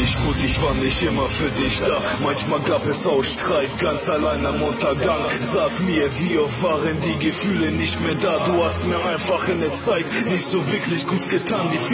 nicht gut, ich war nicht immer für dich da. Manchmal gab es auch Streit, ganz allein am Untergang. Sag mir, wie oft waren die Gefühle nicht mehr da? Du hast mir einfach in der Zeit nicht so wirklich gut getan. Die